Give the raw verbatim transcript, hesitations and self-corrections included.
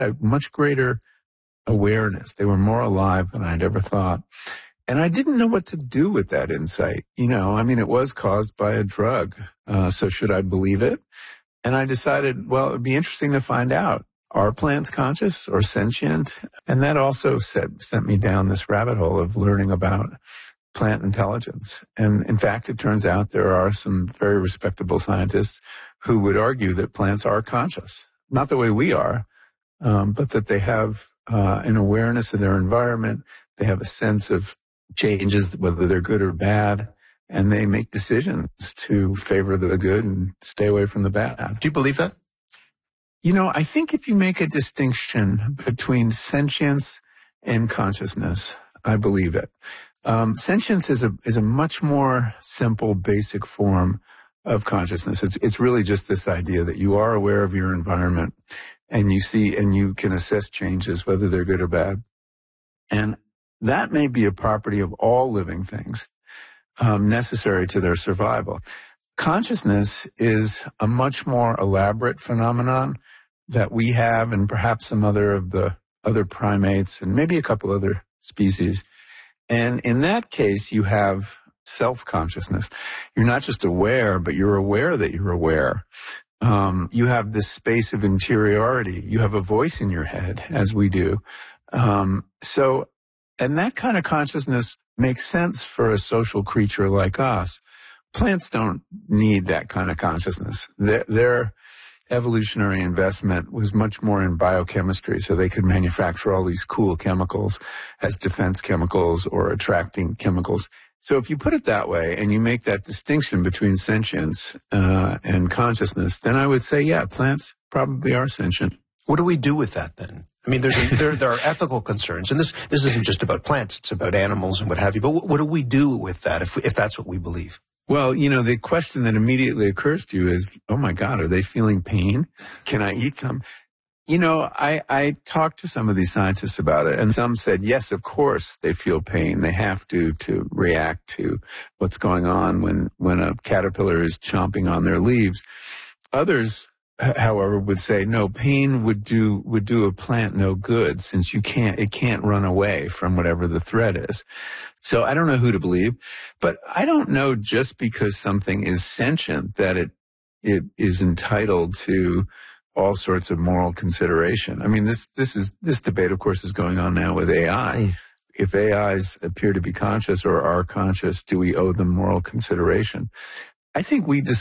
a much greater awareness. They were more alive than I'd ever thought. And I didn't know what to do with that insight. You know, I mean, it was caused by a drug. Uh, so should I believe it? And I decided, well, it'd be interesting to find out. Are plants conscious or sentient? And that also set, sent me down this rabbit hole of learning about plant intelligence. And in fact, it turns out there are some very respectable scientists who would argue that plants are conscious. Not the way we are, um, but that they have uh, an awareness of their environment. They have a sense of changes, whether they're good or bad, and they make decisions to favor the good and stay away from the bad. Do you believe that? You know, I think if you make a distinction between sentience and consciousness, I believe it. Um, sentience is a is a much more simple, basic form of consciousness. It's it's really just this idea that you are aware of your environment, and you see and you can assess changes, whether they're good or bad. And that may be a property of all living things, um, necessary to their survival. Consciousness is a much more elaborate phenomenon that we have, and perhaps some other of the other primates, and maybe a couple other species. And in that case, you have self-consciousness. You're not just aware, but you're aware that you're aware. Um, you have this space of interiority. You have a voice in your head, as we do. Um, so, and that kind of consciousness makes sense for a social creature like us. Plants don't need that kind of consciousness. Their, their evolutionary investment was much more in biochemistry, so they could manufacture all these cool chemicals as defense chemicals or attracting chemicals. So if you put it that way and you make that distinction between sentience uh, and consciousness, then I would say, yeah, plants probably are sentient. What do we do with that then? I mean, there's a, there, there are ethical concerns, and this this isn't just about plants; it's about animals and what have you. But what, what do we do with that if if that's what we believe? Well, you know, the question that immediately occurs to you is, oh my God, are they feeling pain? Can I eat them? You know, I, I talked to some of these scientists about it, and some said, yes, of course they feel pain. They have to, to react to what's going on when, when a caterpillar is chomping on their leaves. Others, however, would say, no, pain would do, would do a plant no good, since you can't, it can't run away from whatever the threat is. So I don't know who to believe, but I don't know just because something is sentient that it, it is entitled to all sorts of moral consideration. I mean, this, this is, this debate, of course, is going on now with A I. If A Is appear to be conscious or are conscious, do we owe them moral consideration? I think we decide